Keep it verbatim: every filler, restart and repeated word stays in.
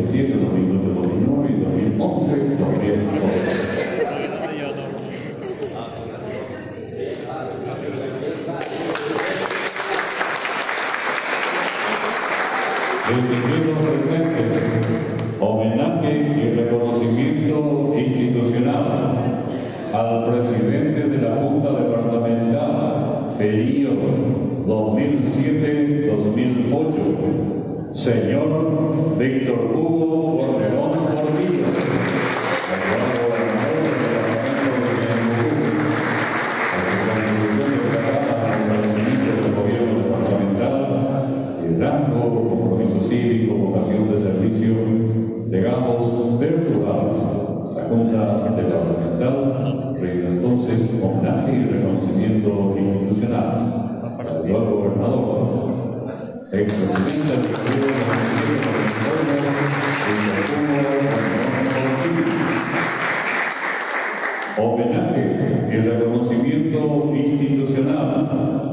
diecisiete, dos mil nueve, dos mil nueve y dos mil once, dos mil doce. Distinguidos presentes, homenaje y reconocimiento institucional al presidente de la Junta Departamental, periodo dos mil siete a dos mil ocho, señor Víctor Hugo Bordelón Portillo, actual gobernador del departamento de Ñemby. A su contribución destacada en el ministro del gobierno departamental, liderazgo, compromiso cívico, vocación de servicio, legamos perturbados. La Junta Departamental rinde entonces homenaje y reconocimiento institucional al actual gobernador, expresidente del gobierno homenaje y reconocimiento institucional